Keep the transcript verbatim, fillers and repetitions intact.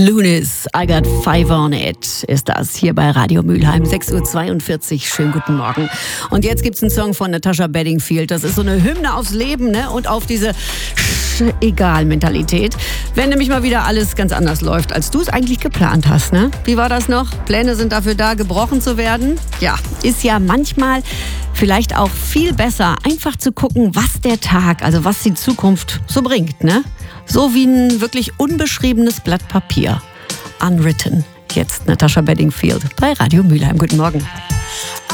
Lunis, I got five on it, ist das hier bei Radio Mülheim, sechs Uhr zweiundvierzig. Schönen guten Morgen. Und jetzt gibt's einen Song von Natasha Bedingfield. Das ist so eine Hymne aufs Leben, ne? Und auf diese Egal-Mentalität. Wenn nämlich mal wieder alles ganz anders läuft, als du es eigentlich geplant hast, ne? Wie war das noch? Pläne sind dafür da, gebrochen zu werden? Ja, ist ja manchmal vielleicht auch viel besser, einfach zu gucken, was der Tag, also was die Zukunft so bringt, ne? So wie ein wirklich unbeschriebenes Blatt Papier. Unwritten. Jetzt Natasha Bedingfield bei Radio Mülheim. Guten Morgen.